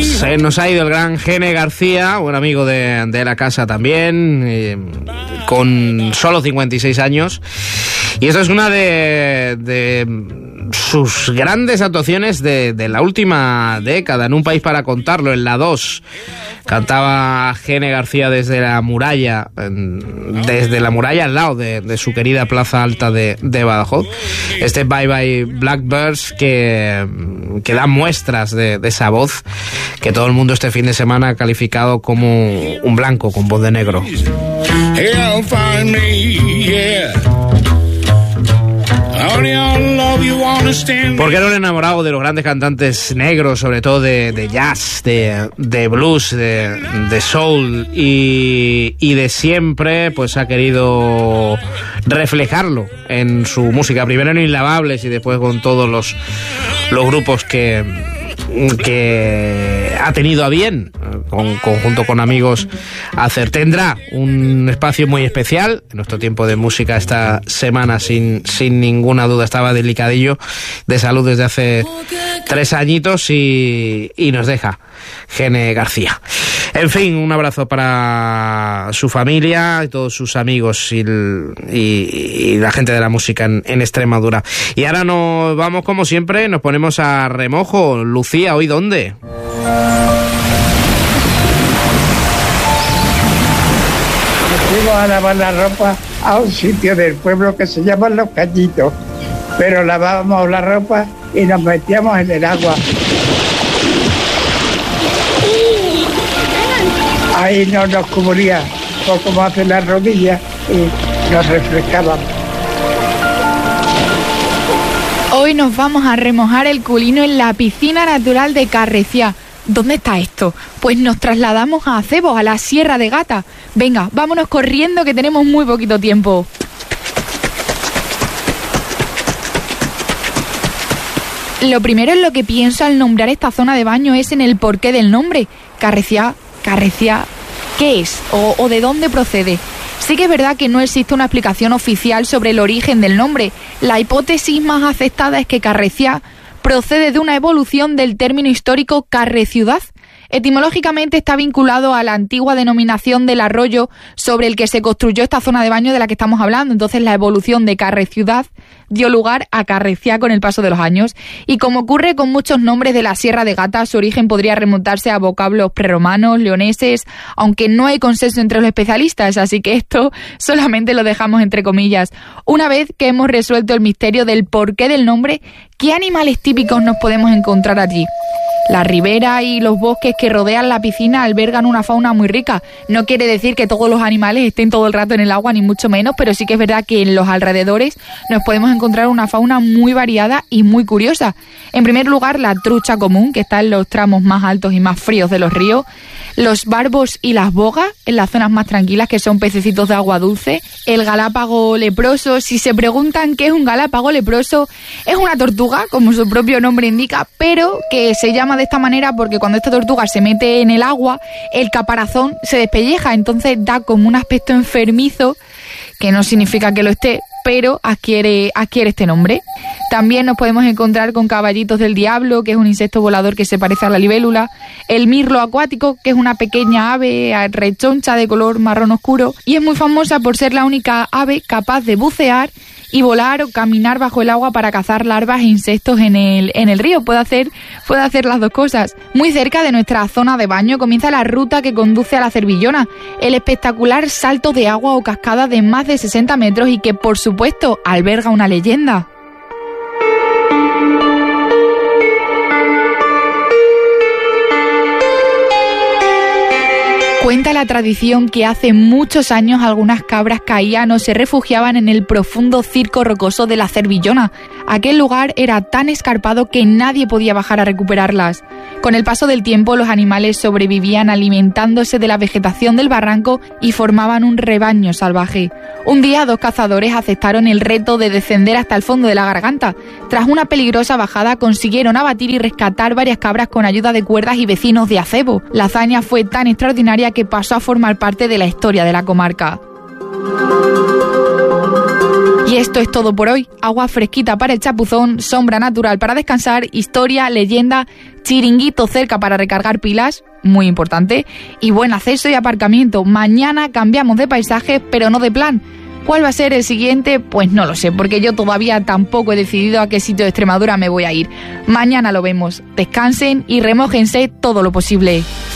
Se nos ha ido el gran Gene García, buen amigo de la casa también, con solo 56 años. Y esto es una de sus grandes actuaciones de la última década, en Un país para contarlo, en la 2. Cantaba Gene García desde la muralla al lado de su querida Plaza Alta de Badajoz. Este Bye Bye Blackbirds que da muestras de esa voz que todo el mundo este fin de semana ha calificado como un blanco con voz de negro. Porque era un enamorado de los grandes cantantes negros, sobre todo de jazz, de blues, de soul, y de siempre pues ha querido reflejarlo en su música, primero en Inlavables y después con todos los grupos que ha tenido a bien, junto con amigos, hacer. Tendrá un espacio muy especial en nuestro tiempo de música esta semana, sin ninguna duda. Estaba delicadillo de salud desde hace 3 añitos y nos deja Gene García. En fin, un abrazo para su familia y todos sus amigos y la gente de la música en Extremadura. Y ahora nos vamos, como siempre, nos ponemos a remojo. Lucía, ¿hoy dónde? Fuimos a lavar la ropa a un sitio del pueblo que se llama Los Cañitos, pero lavábamos la ropa y nos metíamos en el agua. Ahí no nos cubría poco más de las rodillas y nos refrescábamos. Hoy nos vamos a remojar el culino en la piscina natural de Carreciá. ¿Dónde está esto? Pues nos trasladamos a Acebo, a la Sierra de Gata. Venga, vámonos corriendo que tenemos muy poquito tiempo. Lo primero en lo que pienso al nombrar esta zona de baño es en el porqué del nombre. Carreciá, ¿qué es? ¿O de dónde procede? Sí que es verdad que no existe una explicación oficial sobre el origen del nombre. La hipótesis más aceptada es que Carreciá procede de una evolución del término histórico Carreciudad. Etimológicamente está vinculado a la antigua denominación del arroyo sobre el que se construyó esta zona de baño de la que estamos hablando. Entonces la evolución de Carreciudad dio lugar a Carreciá con el paso de los años. Y como ocurre con muchos nombres de la Sierra de Gata, su origen podría remontarse a vocablos prerromanos, leoneses, aunque no hay consenso entre los especialistas, así que esto solamente lo dejamos entre comillas. Una vez que hemos resuelto el misterio del porqué del nombre, ¿qué animales típicos nos podemos encontrar allí? La ribera y los bosques que rodean la piscina albergan una fauna muy rica. No quiere decir que todos los animales estén todo el rato en el agua, ni mucho menos, pero sí que es verdad que en los alrededores nos podemos encontrar una fauna muy variada y muy curiosa. En primer lugar, la trucha común, que está en los tramos más altos y más fríos de los ríos. Los barbos y las bogas, en las zonas más tranquilas, que son pececitos de agua dulce. El galápago leproso. Si se preguntan qué es un galápago leproso, es una tortuga, como su propio nombre indica, pero que se llama de esta manera porque cuando esta tortuga se mete en el agua, el caparazón se despelleja, entonces da como un aspecto enfermizo, que no significa que lo esté, pero adquiere este nombre. También nos podemos encontrar con caballitos del diablo, que es un insecto volador que se parece a la libélula, el mirlo acuático, que es una pequeña ave rechoncha de color marrón oscuro, y es muy famosa por ser la única ave capaz de bucear y volar o caminar bajo el agua para cazar larvas e insectos en el río. Puede hacer las dos cosas. Muy cerca de nuestra zona de baño comienza la ruta que conduce a la Cervillona, el espectacular salto de agua o cascada de más de 60 metros y que, por supuesto, alberga una leyenda. Cuenta la tradición que hace muchos años algunas cabras caían o se refugiaban en el profundo circo rocoso de la Cervillona. Aquel lugar era tan escarpado que nadie podía bajar a recuperarlas. Con el paso del tiempo, los animales sobrevivían alimentándose de la vegetación del barranco y formaban un rebaño salvaje. Un día, 2 cazadores aceptaron el reto de descender hasta el fondo de la garganta. Tras una peligrosa bajada, consiguieron abatir y rescatar varias cabras con ayuda de cuerdas y vecinos de Acebo. La hazaña fue tan extraordinaria que pasó a formar parte de la historia de la comarca. Y esto es todo por hoy. Agua fresquita para el chapuzón, sombra natural para descansar, historia, leyenda, chiringuito cerca para recargar pilas, muy importante, y buen acceso y aparcamiento. Mañana cambiamos de paisaje, pero no de plan. ¿Cuál va a ser el siguiente? Pues no lo sé, porque yo todavía tampoco he decidido a qué sitio de Extremadura me voy a ir. Mañana lo vemos. Descansen y remójense todo lo posible.